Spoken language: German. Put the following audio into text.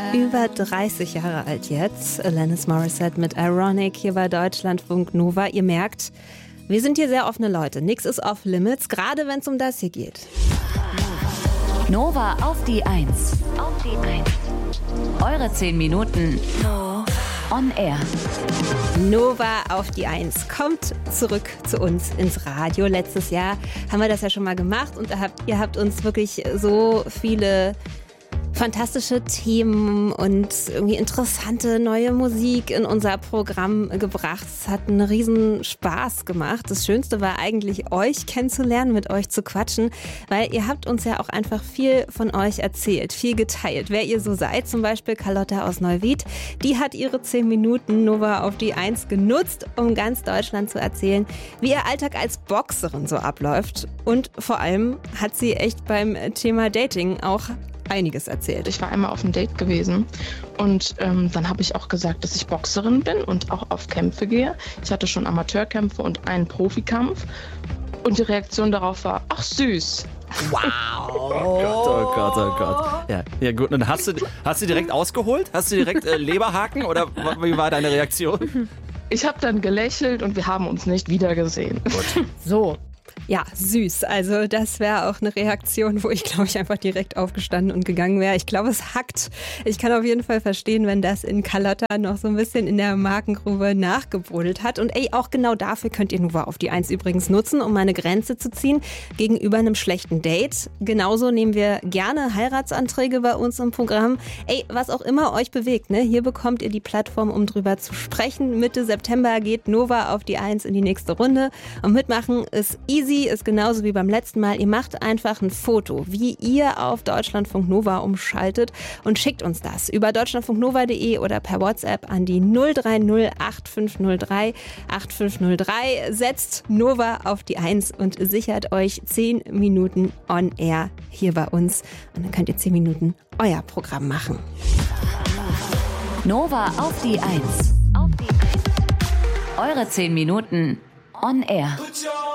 Über 30 Jahre alt jetzt. Alanis Morissette mit Ironic hier bei Deutschlandfunk Nova. Ihr merkt, wir sind hier sehr offene Leute. Nix ist off limits, gerade wenn es um das hier geht. Nova auf die 1. Eure 10 Minuten on air. Nova auf die 1 kommt zurück zu uns ins Radio. Letztes Jahr haben wir das ja schon mal gemacht und ihr habt uns wirklich so viele fantastische Themen und irgendwie interessante neue Musik in unser Programm gebracht. Es hat einen riesen Spaß gemacht. Das Schönste war eigentlich, euch kennenzulernen, mit euch zu quatschen, weil ihr habt uns ja auch einfach viel von euch erzählt, viel geteilt. Wer ihr so seid, zum Beispiel Carlotta aus Neuwied, die hat ihre 10 Minuten Nova auf die 1 genutzt, um ganz Deutschland zu erzählen, wie ihr Alltag als Boxerin so abläuft. Und vor allem hat sie echt beim Thema Dating auch einiges erzählt. Ich war einmal auf einem Date gewesen und dann habe ich auch gesagt, dass ich Boxerin bin und auch auf Kämpfe gehe. Ich hatte schon Amateurkämpfe und einen Profikampf und die Reaktion darauf war, ach süß. Wow. Oh Gott. Ja gut. Und hast du direkt ausgeholt? Hast du direkt Leberhaken oder wie war deine Reaktion? Ich habe dann gelächelt und wir haben uns nicht wiedergesehen. Gut. So. Ja, süß. Also das wäre auch eine Reaktion, wo ich, glaube ich, einfach direkt aufgestanden und gegangen wäre. Ich glaube, es hackt. Ich kann auf jeden Fall verstehen, wenn das in Carlotta noch so ein bisschen in der Magengrube nachgebrodelt hat. Und auch genau dafür könnt ihr Nova auf die 1 übrigens nutzen, um eine Grenze zu ziehen gegenüber einem schlechten Date. Genauso nehmen wir gerne Heiratsanträge bei uns im Programm. Was auch immer euch bewegt, ne? Hier bekommt ihr die Plattform, um drüber zu sprechen. Mitte September geht Nova auf die 1 in die nächste Runde. Und mitmachen ist easy, ist genauso wie beim letzten Mal. Ihr macht einfach ein Foto, wie ihr auf Deutschlandfunk Nova umschaltet und schickt uns das über deutschlandfunknova.de oder per WhatsApp an die 030 8503 8503. Setzt Nova auf die 1 und sichert euch 10 Minuten on air hier bei uns. Und dann könnt ihr 10 Minuten euer Programm machen. Nova auf die 1. Eure 10 Minuten on air.